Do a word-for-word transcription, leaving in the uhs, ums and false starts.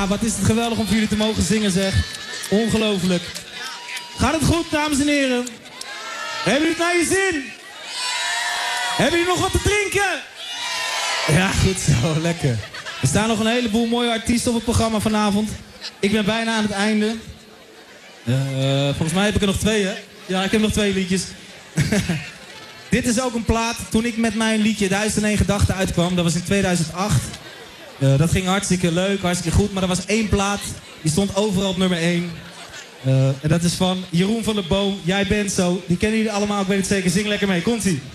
Ja, wat is het geweldig om voor jullie te mogen zingen, zeg. Ongelooflijk. Gaat het goed, dames en heren? Hebben jullie het naar je zin? Hebben jullie nog wat te drinken? Ja, goed zo, lekker. Er staan nog een heleboel mooie artiesten op het programma vanavond. Ik ben bijna aan het einde. Uh, volgens mij heb ik er nog twee, hè? Ja, ik heb nog twee liedjes. Dit is ook een plaat. Toen ik met mijn liedje duizend en één Gedachten uitkwam, dat was in tweeduizend acht. Uh, dat ging hartstikke leuk, hartstikke goed. Maar er was één plaat, die stond overal op nummer één. Uh, en dat is van Jeroen van der Boom. Jij bent zo. Die kennen jullie allemaal, ik weet het zeker. Zing lekker mee, komt-ie.